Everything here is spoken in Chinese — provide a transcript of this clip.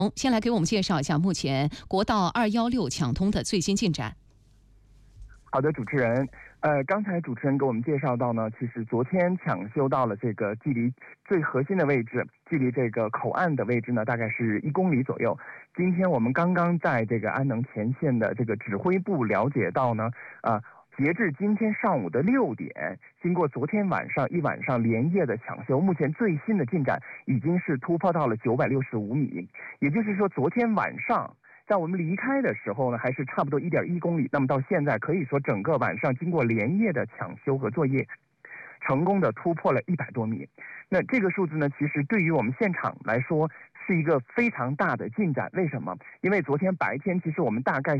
先来给我们介绍一下目前国道216抢通的最新进展。 好的，主持人，刚才主持人给我们介绍到呢，其实昨天抢修到了这个距离最核心的位置，距离这个口岸的位置呢，大概是1公里左右。今天我们刚刚在这个安能前线的这个指挥部了解到呢，截至今天上午的6点，经过昨天晚上一晚上连夜的抢修，目前最新的进展已经是突破到了965米，也就是说昨天晚上在我们离开的时候呢，还是差不多1.1公里。那么到现在可以说整个晚上经过连夜的抢修和作业，成功的突破了100多米。那这个数字呢，其实对于我们现场来说是一个非常大的进展。为什么？因为昨天白天其实我们大概